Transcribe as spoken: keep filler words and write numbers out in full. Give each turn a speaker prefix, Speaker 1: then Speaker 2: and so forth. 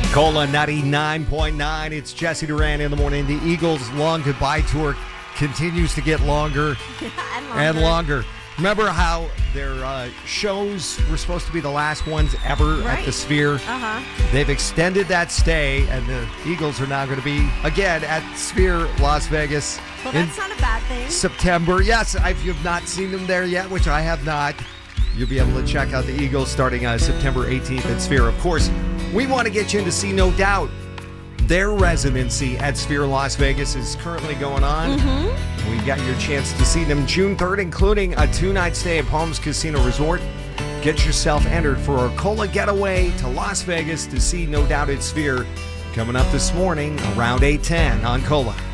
Speaker 1: Cola ninety-nine point nine. It's Jesse Duran in the morning. The Eagles' long goodbye tour continues to get longer
Speaker 2: and longer.
Speaker 1: and longer. Remember how their uh, shows were supposed to be the last ones ever
Speaker 2: Right.
Speaker 1: at the Sphere?
Speaker 2: Uh-huh.
Speaker 1: They've extended that stay, and the Eagles are now going to be, again, at Sphere Las Vegas
Speaker 2: Well,
Speaker 1: in
Speaker 2: that's not a bad thing.
Speaker 1: September. Yes, if you've not seen them there yet, which I have not, you'll be able to check out the Eagles starting uh, September eighteenth at Sphere. Of course, we want to get you in to see No Doubt. Their residency at Sphere Las Vegas is currently going on.
Speaker 2: Mm-hmm.
Speaker 1: We got your chance to see them June third, including a two-night stay at Palms Casino Resort. Get yourself entered for a Cola getaway to Las Vegas to see No Doubt at Sphere coming up this morning around eight ten on Cola.